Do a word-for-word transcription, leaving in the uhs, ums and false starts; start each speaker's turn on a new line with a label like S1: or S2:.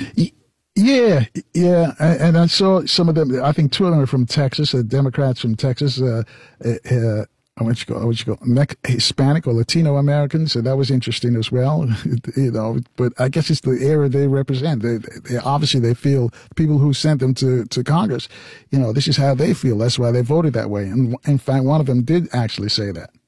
S1: Yeah, yeah, and I saw some of them. I think two of them are from Texas, uh, Democrats from Texas. Uh, uh, I want you go, I want you go, Hispanic or Latino Americans. So that was interesting as well. You know, but I guess it's the era they represent. They, they obviously they feel people who sent them to to Congress. You know, this is how they feel. That's why they voted that way. And in fact, one of them did actually say that.